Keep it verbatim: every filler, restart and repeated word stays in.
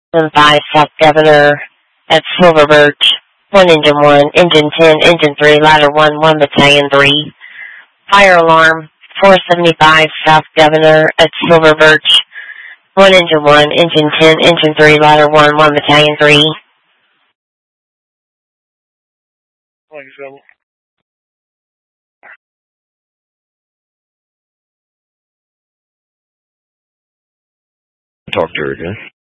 and five South Governor at Silver Birch. One engine one, engine ten, engine three, ladder one, one battalion three. Fire alarm, four seventy-five South Governor at Silver Birch. One engine one, engine ten, engine three, ladder one, one battalion three. Talk to her again.